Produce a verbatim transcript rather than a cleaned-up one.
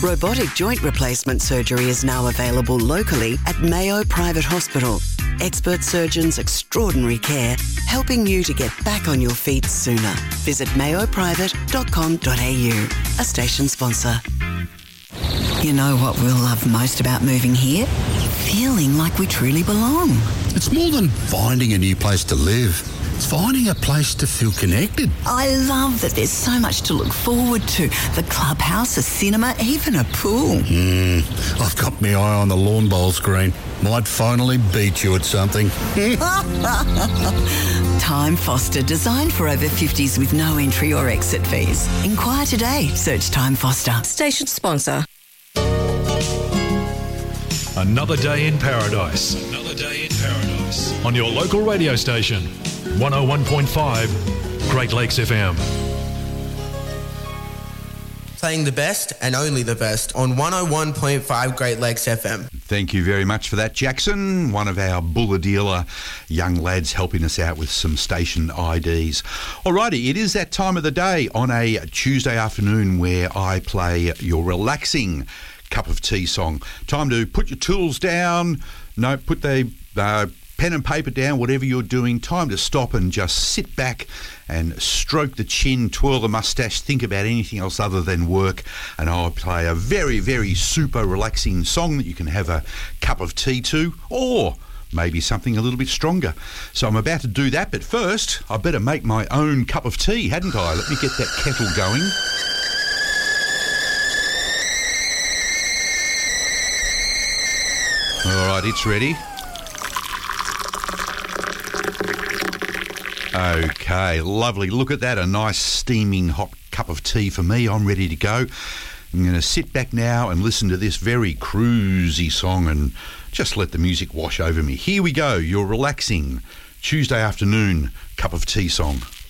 Robotic joint replacement surgery is now available locally at Mayo Private Hospital. Expert surgeons, extraordinary care, helping you to get back on your feet sooner. Visit mayo private dot com dot a u, a station sponsor. You know what we'll love most about moving here? Feeling like we truly belong. It's more than finding a new place to live. It's finding a place to feel connected. I love that there's so much to look forward to. The clubhouse, a cinema, even a pool. Mm, I've got my eye on the lawn bowl screen. Might finally beat you at something. Time Foster, designed for over fifties with no entry or exit fees. Inquire today. Search Time Foster. Station sponsor. Another day in paradise. Another day in paradise. On your local radio station, one oh one point five Great Lakes F M. Playing the best and only the best on one oh one point five Great Lakes F M. Thank you very much for that, Jackson. One of our Bulla Dealer young lads helping us out with some station I Ds. Alrighty, it is that time of the day on a Tuesday afternoon where I play your relaxing cup of tea song. Time to put your tools down. No, put the uh, pen and paper down, whatever you're doing. Time to stop and just sit back and stroke the chin, twirl the mustache, think about anything else other than work, and I'll play a very, very super relaxing song that you can have a cup of tea to, or maybe something a little bit stronger. So I'm about to do that, but first I better make my own cup of tea, hadn't I? Let me get that kettle going. All right, it's ready. Okay, lovely. Look at that, a nice steaming hot cup of tea for me. I'm ready to go. I'm going to sit back now and listen to this very cruisy song and just let the music wash over me. Here we go, your relaxing Tuesday afternoon cup of tea song.